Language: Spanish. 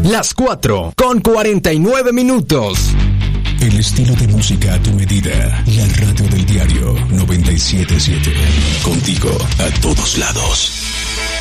las 4:49. El estilo de música a tu medida. La radio del diario 97.7. Contigo a todos lados.